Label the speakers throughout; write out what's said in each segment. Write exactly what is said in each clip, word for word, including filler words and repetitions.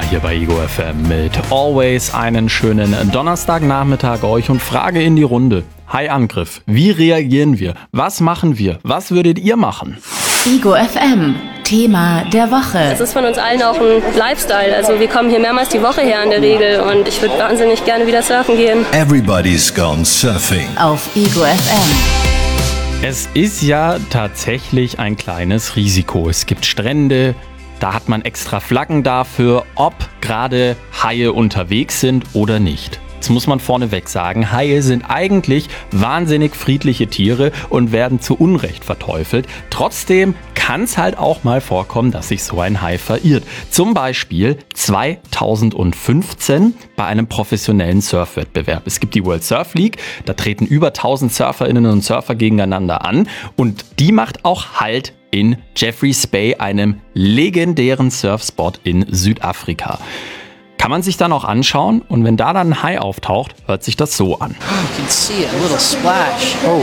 Speaker 1: hier bei Ego F M mit Always einen schönen Donnerstagnachmittag euch und Frage in die Runde. Hai-Angriff. Wie reagieren wir? Was machen wir? Was würdet ihr machen?
Speaker 2: Ego F M. Thema der Woche.
Speaker 3: Es ist von uns allen auch ein Lifestyle. Also wir kommen hier mehrmals die Woche her in der Regel und ich würde wahnsinnig gerne wieder surfen gehen.
Speaker 4: Everybody's gone surfing.
Speaker 2: Auf Ego F M.
Speaker 1: Es ist ja tatsächlich ein kleines Risiko. Es gibt Strände, da hat man extra Flaggen dafür, ob gerade Haie unterwegs sind oder nicht. Jetzt muss man vorneweg sagen, Haie sind eigentlich wahnsinnig friedliche Tiere und werden zu Unrecht verteufelt. Trotzdem kann es halt auch mal vorkommen, dass sich so ein Hai verirrt. Zum Beispiel zweitausendfünfzehn bei einem professionellen Surfwettbewerb. Es gibt die World Surf League, da treten über tausend Surferinnen und Surfer gegeneinander an und die macht auch Halt in Jeffreys Bay, einem legendären Surfspot in Südafrika. Kann man sich dann auch anschauen und wenn da dann ein Hai auftaucht, hört sich das so an.
Speaker 5: You can see it, a little splash. Oh.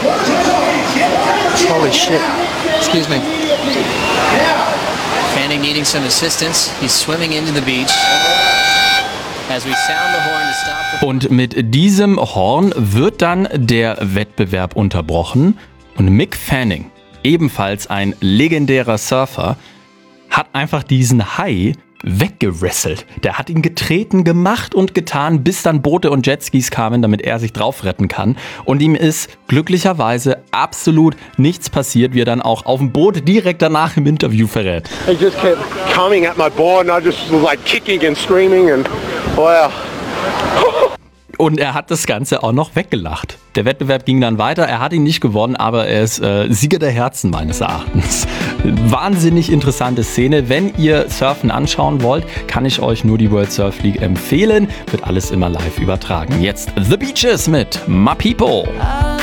Speaker 5: Holy shit. Excuse me. Fanning needing some assistance. He's swimming into the beach. As we sound the horn to stop the...
Speaker 1: Und mit diesem Horn wird dann der Wettbewerb unterbrochen und Mick Fanning, ebenfalls ein legendärer Surfer, hat einfach diesen Hai weggerasselt. Der hat ihn getreten, gemacht und getan, bis dann Boote und Jetskis kamen, damit er sich drauf retten kann. Und ihm ist glücklicherweise absolut nichts passiert, wie er dann auch auf dem Boot direkt danach im Interview verrät.
Speaker 6: He just kept coming at my board and I just was like kicking and screaming and wow.
Speaker 1: Und er hat das Ganze auch noch weggelacht. Der Wettbewerb ging dann weiter. Er hat ihn nicht gewonnen, aber er ist äh, Sieger der Herzen meines Erachtens. Wahnsinnig interessante Szene. Wenn ihr Surfen anschauen wollt, kann ich euch nur die World Surf League empfehlen. Wird alles immer live übertragen. Jetzt The Beaches mit My People.